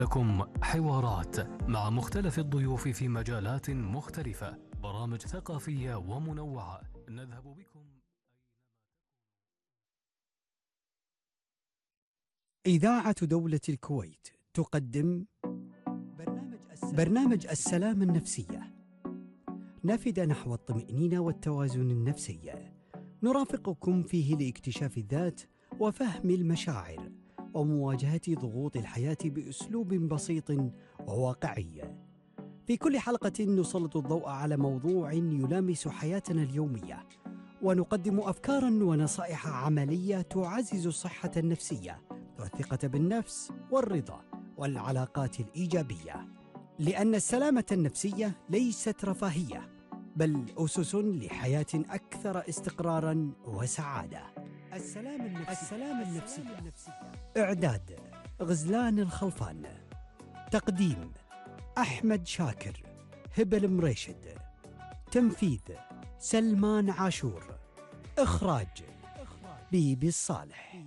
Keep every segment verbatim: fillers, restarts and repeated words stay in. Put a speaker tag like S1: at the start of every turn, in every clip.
S1: لكم حوارات مع مختلف الضيوف في مجالات مختلفة، برامج ثقافية ومنوعة، نذهب بكم.
S2: إذاعة دولة الكويت تقدم برنامج السلام النفسية، نافذ نحو الطمأنينة والتوازن النفسي. نرافقكم فيه لاكتشاف الذات وفهم المشاعر ومواجهة ضغوط الحياة بأسلوب بسيط وواقعي. في كل حلقة نسلط الضوء على موضوع يلامس حياتنا اليومية، ونقدم أفكاراً ونصائح عملية تعزز الصحة النفسية والثقة بالنفس والرضا والعلاقات الإيجابية. لأن السلامة النفسية ليست رفاهية، بل أسس لحياة أكثر استقراراً وسعادة. السلام النفسي, السلام النفسي. إعداد غزلان الخلفان، تقديم أحمد شاكر، هبة المريشد، تنفيذ سلمان عاشور، إخراج بيبي الصالح.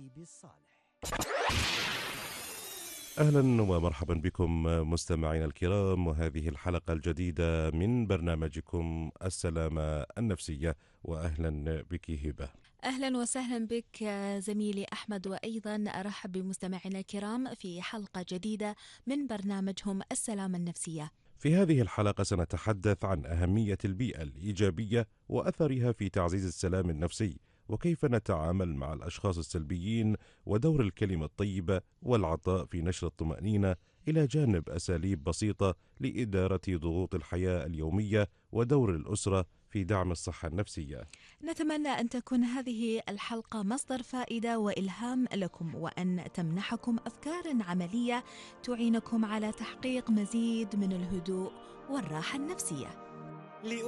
S3: أهلا ومرحبا بكم مستمعينا الكرام، وهذه الحلقة الجديدة من برنامجكم السلامة النفسية، وأهلا بك هبة.
S4: أهلا وسهلا بك زميلي أحمد، وأيضا أرحب بمستمعينا الكرام في حلقة جديدة من برنامجهم السلامة النفسية.
S3: في هذه الحلقة سنتحدث عن أهمية البيئة الإيجابية وأثرها في تعزيز السلام النفسي، وكيف نتعامل مع الأشخاص السلبيين، ودور الكلمة الطيبة والعطاء في نشر الطمأنينة، إلى جانب أساليب بسيطة لإدارة ضغوط الحياة اليومية، ودور الأسرة في دعم الصحة النفسية.
S4: نتمنى أن تكون هذه الحلقة مصدر فائدة وإلهام لكم، وأن تمنحكم أفكار عملية تعينكم على تحقيق مزيد من الهدوء والراحة النفسية.